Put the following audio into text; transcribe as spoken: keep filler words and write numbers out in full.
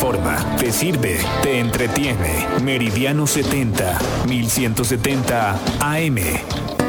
Forma, te sirve, te entretiene. Meridiano setenta, mil ciento setenta A M.